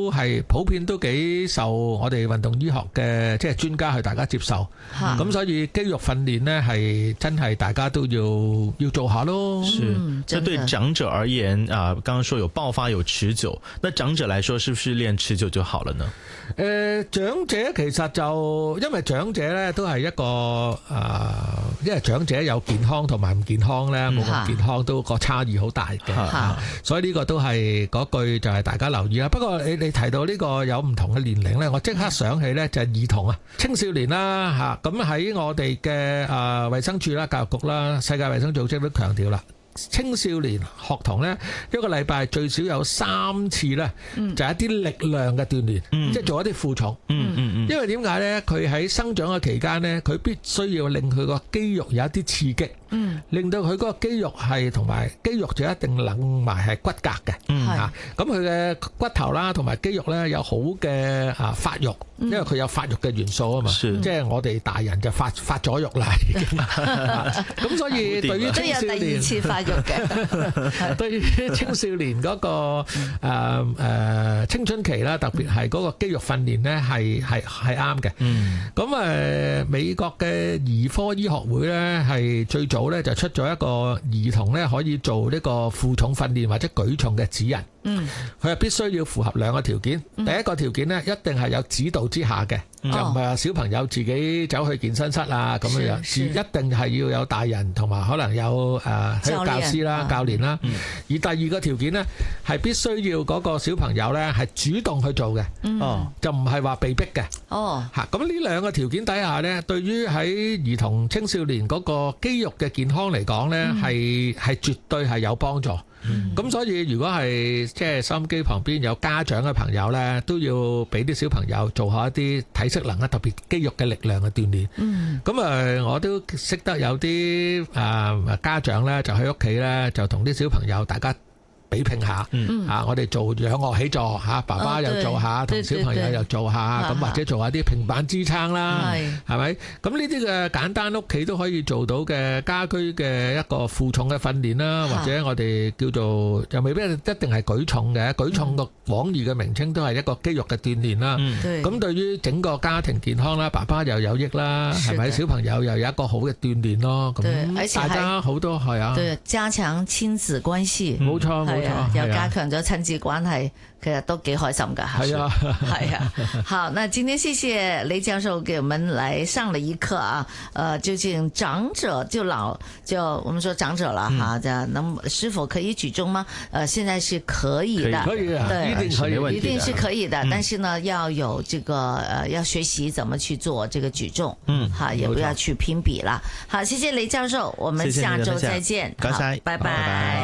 都係普遍都幾受我哋運動醫學嘅即係專家去大家接受。咁所以肌肉訓練呢係真係大家都要做下咯。 是，這對長者而言啊，剛剛說有爆發有持久，那長者來說是不是練持久就好了呢？ 長者其實就因為長者呢都係一個因為長者有健康同埋唔健康呢，冇咁健康都個差異好大嘅。所以呢個都係嗰句就係大家留意啦。不過你提到呢個有唔同嘅年齡呢，我即刻想起呢就係兒童啊、青少年啦嚇。咁喺我哋嘅衛生署啦、教育局啦、世界衛生組織都強調啦。青少年學童呢，一個禮拜最少有3次呢，就係一啲力量嘅鍛鍊，即係做一啲負重。因為點解呢？佢喺生長嘅期間呢，佢必須要令佢個肌肉有一啲刺激，令到佢嗰個肌肉係同埋肌肉就一定擰埋係骨骼嘅。咁佢嘅骨頭啦同埋肌肉呢，有好嘅發育，因為佢有發育嘅元素啊嘛。即係我哋大人就發咗育啦已經。咁所以對於青少年， 第二次發育嘅， 對於青少年嗰個青春期啦，特別係嗰個肌肉訓練呢，係啱嘅。咁美國嘅兒科醫學會呢，係最早呢就出咗一個兒童呢可以做呢個負重訓練或者舉重嘅指引。佢係必須要符合2個條件。第一個條件呢，一定係有指導之下嘅，就唔係話小朋友自己走去健身室啊咁樣樣，一定係要有大人同埋可能有體育教師啦、教練啦。而第二個條件呢，係必須要嗰個小朋友呢係主動去做嘅，就唔係話被逼嘅。咁呢2個條件底下呢，對於喺兒童青少年嗰個肌肉嘅健康嚟講呢，係絕對係有幫助。咁所以如果係即係收音機旁邊有家長嘅朋友呢，都要俾啲小朋友做下一啲體適能啊，特別肌肉嘅力量嘅鍛煉。咁我都識得有啲家長呢，就喺屋企呢，就同啲小朋友大家比拼下，我哋做仰臥起坐嚇，爸爸又做下，同小朋友又做下，咁或者做下啲平板支撐啦，係咪？咁呢啲嘅簡單屋企都可以做到嘅家居嘅一個負重嘅訓練啦，或者我哋叫做就未必一定係舉重嘅，舉重個廣義嘅名稱都係一個肌肉嘅鍛煉啦。咁對於整個家庭健康啦，爸爸又有益啦，係咪？小朋友又有一個好嘅鍛煉咯。咁大家好多係啊， 對，加強親子關係， 冇錯。 又加強咗親子關係，其實都幾開心噶。係啊，好，那今天謝謝雷教授給我們來上了一課啊。究竟長者就我們說長者了哈，是否可以舉重嗎？現在是可以的， 可以的，對， 一定是可以的。但是呢，要有這個要學習怎麼去做這個舉重，也不要去拼比啦。好，謝謝雷教授，我們下周再見， 好， 拜拜。